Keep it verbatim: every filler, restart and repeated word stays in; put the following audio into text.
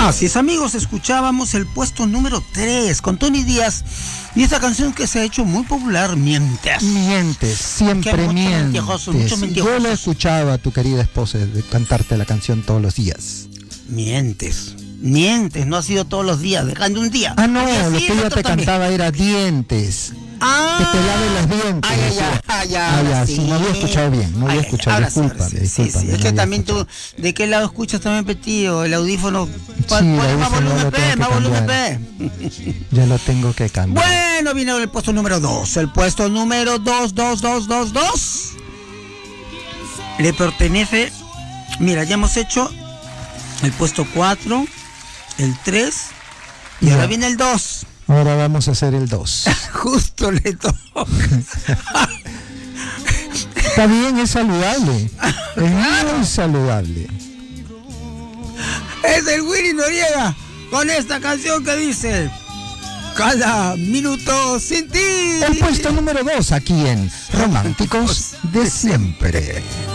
Así es, amigos, escuchábamos el puesto número tres con Tony Díaz y esta canción que se ha hecho muy popular, Mientes. Mientes, siempre mucho mientes. mentiroso, mucho mentiroso. Yo le escuchaba a tu querida esposa de cantarte la canción todos los días. Mientes, mientes, no ha sido todos los días, dejando un día. Ah, no, Porque lo sí, que el ella otro te también. cantaba era dientes. Ah, Que te lave los dientes. Ay, ay, decía. ay, Ah, ay, ya, sí. sí, no había escuchado bien, no había Ay, escuchado, ahora sí, ahora discúlpame, sí, sí, discúlpame, sí, es no que había también escuchado. tú, ¿de qué lado escuchas también, Petío? El audífono, Pa- Sí, el ponle más audífono volumen, lo tengo P, que más volumen, cambiar. P. Ya lo tengo que cambiar. Bueno, viene el puesto número dos, el puesto número dos, dos, dos, dos, dos. Le pertenece, mira, ya hemos hecho el puesto cuatro, el tres, y Ya. ahora viene el dos. Ahora vamos a hacer el dos. Justo le toca. Está bien, es saludable. Es muy saludable. Es el Willy Noriega con esta canción que dice: cada minuto sin ti. El puesto número dos aquí en Románticos de Siempre.